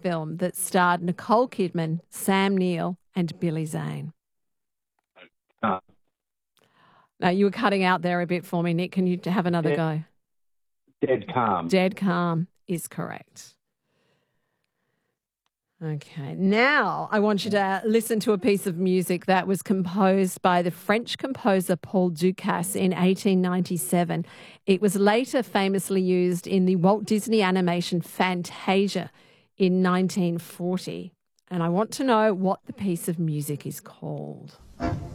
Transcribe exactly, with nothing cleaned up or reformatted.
film that starred Nicole Kidman, Sam Neill, and Billy Zane? Uh, No, you were cutting out there a bit for me, Nick. Can you have another Dead, go? Dead Calm. Dead Calm is correct. Okay. Now I want you to listen to a piece of music that was composed by the French composer Paul Dukas in eighteen ninety-seven. It was later famously used in the Walt Disney animation Fantasia in nineteen forty. And I want to know what the piece of music is called.